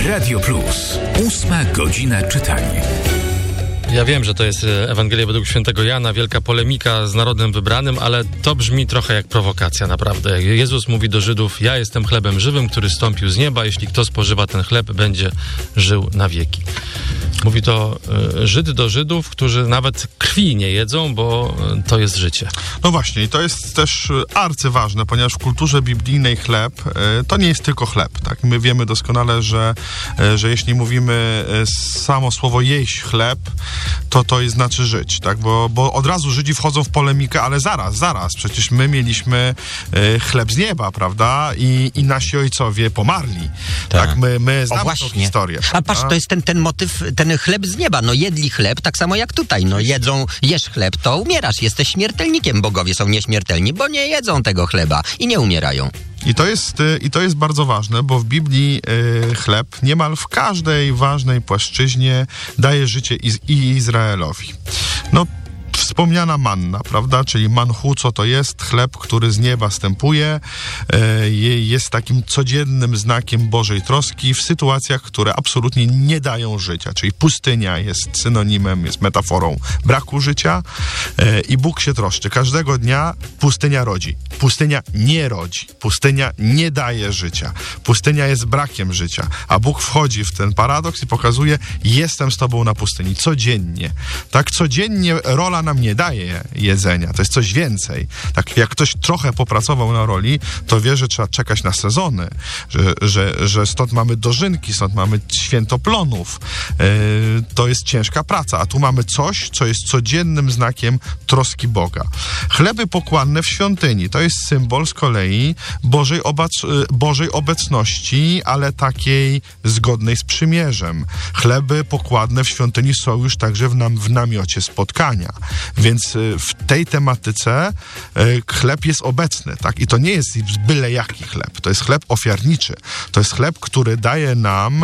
Radio Plus. 8 godzina czytania. Ja wiem, że to jest Ewangelia według świętego Jana, wielka polemika z narodem wybranym, ale to brzmi trochę jak prowokacja, naprawdę. Jezus mówi do Żydów: ja jestem chlebem żywym, który zstąpił z nieba. Jeśli kto spożywa ten chleb, będzie żył na wieki. Mówi to Żyd do Żydów, którzy nawet krwi nie jedzą, bo to jest życie. No właśnie, i to jest też arcyważne, ponieważ w kulturze biblijnej chleb to nie jest tylko chleb, tak? My wiemy doskonale, że jeśli mówimy samo słowo jeść chleb, to jest znaczy żyć, tak? Bo od razu Żydzi wchodzą w polemikę, ale zaraz, przecież my mieliśmy chleb z nieba, prawda? I nasi ojcowie pomarli, tak? My znamy tą historię. A patrz, to jest ten motyw, ten chleb z nieba. No jedli chleb, tak samo jak tutaj. No jesz chleb, to umierasz, jesteś śmiertelnikiem. Bogowie są nieśmiertelni, bo nie jedzą tego chleba i nie umierają. I to jest bardzo ważne, bo w Biblii chleb niemal w każdej ważnej płaszczyźnie daje życie i Izraelowi. No, wspomniana manna, prawda? Czyli manchu, co to jest? Chleb, który z nieba stępuje, jest takim codziennym znakiem Bożej troski w sytuacjach, które absolutnie nie dają życia. Czyli pustynia jest synonimem, jest metaforą braku życia i Bóg się troszczy. Każdego dnia pustynia rodzi. Pustynia nie rodzi. Pustynia nie daje życia. Pustynia jest brakiem życia. A Bóg wchodzi w ten paradoks i pokazuje: jestem z tobą na pustyni. Codziennie. Tak, codziennie rola nam nie daje jedzenia. To jest coś więcej. Tak, jak ktoś trochę popracował na roli, to wie, że trzeba czekać na sezony, że stąd mamy dożynki, stąd mamy święto plonów. To jest ciężka praca, a tu mamy coś, co jest codziennym znakiem troski Boga. Chleby pokładne w świątyni, to jest symbol z kolei Bożej obecności, ale takiej zgodnej z przymierzem. Chleby pokładne w świątyni są już także w namiocie spotkania. Więc w tej tematyce chleb jest obecny, tak? I to nie jest byle jaki chleb. To jest chleb ofiarniczy. To jest chleb, który daje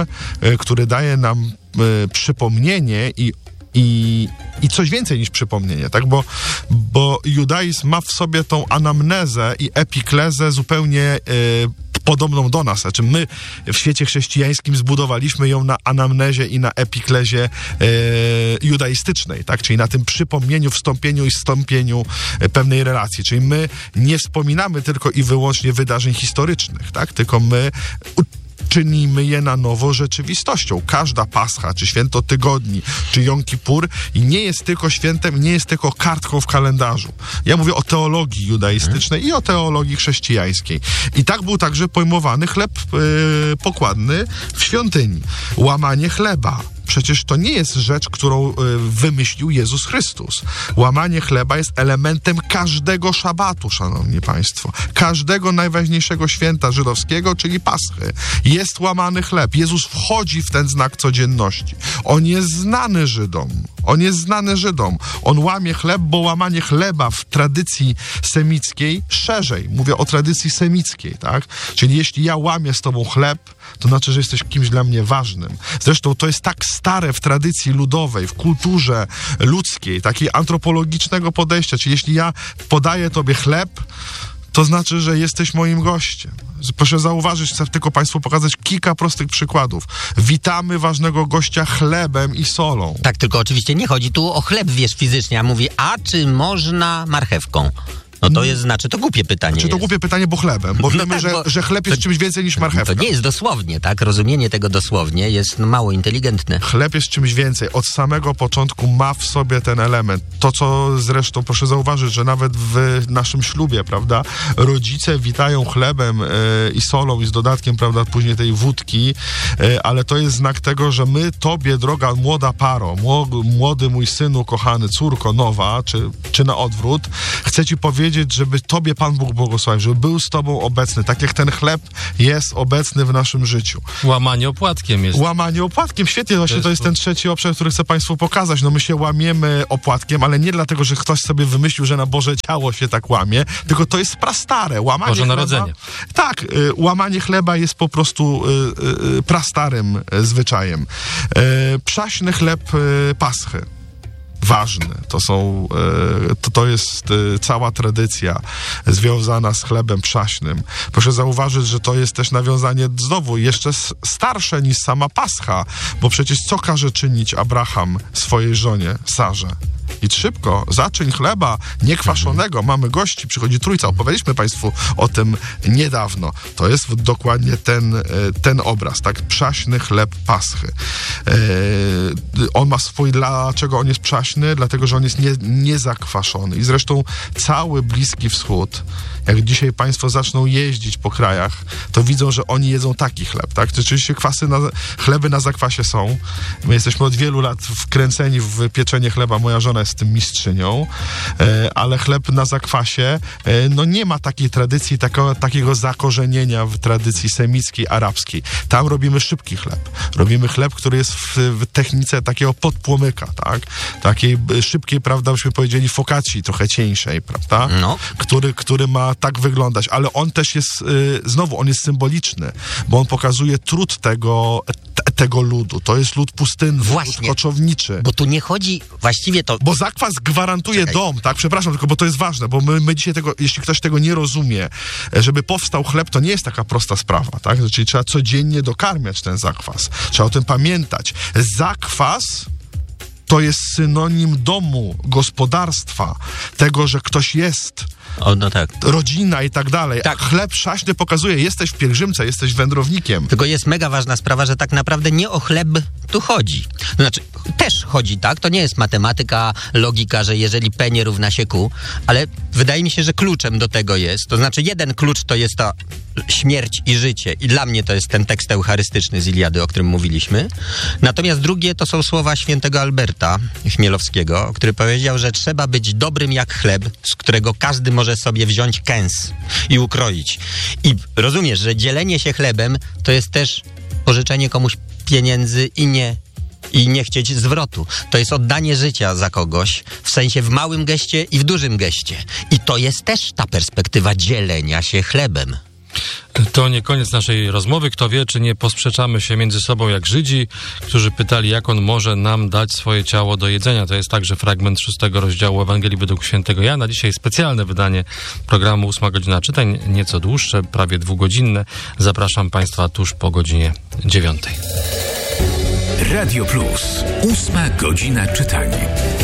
nam przypomnienie i coś więcej niż przypomnienie, tak? Bo judaizm ma w sobie tą anamnezę i epiklezę zupełnie podobną do nas. Znaczy my w świecie chrześcijańskim zbudowaliśmy ją na anamnezie i na epiklezie judaistycznej, tak? Czyli na tym przypomnieniu, wstąpieniu i zstąpieniu pewnej relacji. Czyli my nie wspominamy tylko i wyłącznie wydarzeń historycznych, tak? Tylko my czynimy je na nowo rzeczywistością. Każda Pascha, czy święto tygodni, czy Jom Kippur nie jest tylko świętem, nie jest tylko kartką w kalendarzu. Ja mówię o teologii judaistycznej i o teologii chrześcijańskiej. I tak był także pojmowany chleb pokładny w świątyni. Łamanie chleba. Przecież to nie jest rzecz, którą wymyślił Jezus Chrystus. Łamanie chleba jest elementem każdego szabatu, szanowni państwo. Każdego najważniejszego święta żydowskiego, czyli Paschy. Jest łamany chleb. Jezus wchodzi w ten znak codzienności. On jest znany Żydom. On łamie chleb, bo łamanie chleba w tradycji semickiej szerzej. Mówię o tradycji semickiej, tak? Czyli jeśli ja łamię z tobą chleb, to znaczy, że jesteś kimś dla mnie ważnym. Zresztą to jest tak stare w tradycji ludowej, w kulturze ludzkiej, takiej antropologicznego podejścia. Czyli jeśli ja podaję tobie chleb, to znaczy, że jesteś moim gościem. Proszę zauważyć, chcę tylko państwu pokazać kilka prostych przykładów. Witamy ważnego gościa chlebem i solą. Tak, tylko oczywiście nie chodzi tu o chleb, wiesz, fizycznie, a mówi: a czy można marchewką? No to jest, to głupie pytanie. To głupie pytanie, bo chlebem, bo wiemy, że chleb jest czymś więcej niż marchewka. To nie jest dosłownie, tak? Rozumienie tego dosłownie jest mało inteligentne. Chleb jest czymś więcej. Od samego początku ma w sobie ten element. To, co zresztą, proszę zauważyć, że nawet w naszym ślubie, prawda, rodzice witają chlebem i solą i z dodatkiem, prawda, później tej wódki, ale to jest znak tego, że my tobie, droga młoda paro, młody mój synu, kochany, córko nowa, czy na odwrót, chcę ci powiedzieć, żeby tobie Pan Bóg błogosławił, żeby był z tobą obecny, tak jak ten chleb jest obecny w naszym życiu. Łamanie opłatkiem jest. Łamanie opłatkiem, świetnie, właśnie to jest ten trzeci obszar, który chcę państwu pokazać. No my się łamiemy opłatkiem, ale nie dlatego, że ktoś sobie wymyślił, że na Boże ciało się tak łamie, tylko to jest prastare. Łamanie Boże chleba, Narodzenie. Tak, łamanie chleba jest po prostu prastarym zwyczajem. Przaśny chleb Paschy. ważny. To jest cała tradycja związana z chlebem przaśnym. Proszę zauważyć, że to jest też nawiązanie znowu jeszcze starsze niż sama Pascha, bo przecież co każe czynić Abraham swojej żonie Sarze? Idź szybko, zaczyń chleba niekwaszonego. Mamy gości, przychodzi Trójca. Opowiedzieliśmy Państwu o tym niedawno. To jest dokładnie ten obraz, tak? Przaśny chleb Paschy. On ma dlaczego on jest przaśny? Dlatego, że on jest niezakwaszony. I zresztą cały Bliski Wschód, jak dzisiaj Państwo zaczną jeździć po krajach, to widzą, że oni jedzą taki chleb, tak? Rzeczywiście chleby na zakwasie są. My jesteśmy od wielu lat wkręceni w pieczenie chleba. Moja żona jest z tym mistrzynią, ale chleb na zakwasie, nie ma takiej tradycji, takiego zakorzenienia w tradycji semickiej, arabskiej. Tam robimy szybki chleb. Robimy chleb, który jest w technice takiego podpłomyka, tak? Takiej szybkiej, prawda, byśmy powiedzieli focacci, trochę cieńszej, prawda? No. Który ma tak wyglądać, ale on też jest, on jest symboliczny, bo on pokazuje trud tego ludu. To jest lud pustynny, lud koczowniczy. Bo tu nie chodzi, właściwie to... Bo zakwas gwarantuje dom, tak? Przepraszam, tylko bo to jest ważne, bo my dzisiaj jeśli ktoś tego nie rozumie, żeby powstał chleb, to nie jest taka prosta sprawa, tak? Czyli trzeba codziennie dokarmiać ten zakwas. Trzeba o tym pamiętać. Zakwas to jest synonim domu, gospodarstwa, tego, że ktoś jest. No tak. Rodzina i tak dalej. Tak. Chleb przaśny pokazuje, jesteś w pielgrzymce, jesteś wędrownikiem. Tylko jest mega ważna sprawa, że tak naprawdę nie o chleb tu chodzi. Znaczy, też chodzi, tak? To nie jest matematyka, logika, że jeżeli P nie równa się Q, ale wydaje mi się, że kluczem do tego jest. To znaczy, jeden klucz to jest ta śmierć i życie. I dla mnie to jest ten tekst eucharystyczny z Iliady, o którym mówiliśmy. Natomiast drugie to są słowa świętego Alberta Chmielowskiego, który powiedział, że trzeba być dobrym jak chleb, z którego każdy może sobie wziąć kęs i ukroić. I rozumiesz, że dzielenie się chlebem to jest też pożyczenie komuś pieniędzy i nie chcieć zwrotu. To jest oddanie życia za kogoś, w sensie w małym geście i w dużym geście. I to jest też ta perspektywa dzielenia się chlebem. To nie koniec naszej rozmowy. Kto wie, czy nie posprzeczamy się między sobą jak Żydzi, którzy pytali, jak on może nam dać swoje ciało do jedzenia. To jest także fragment 6 rozdziału Ewangelii według świętego Jana. Dzisiaj specjalne wydanie programu 8 godzina czytań, nieco dłuższe, prawie 2-godzinne. Zapraszam Państwa tuż po godzinie 9. Radio Plus. 8 godzina czytań.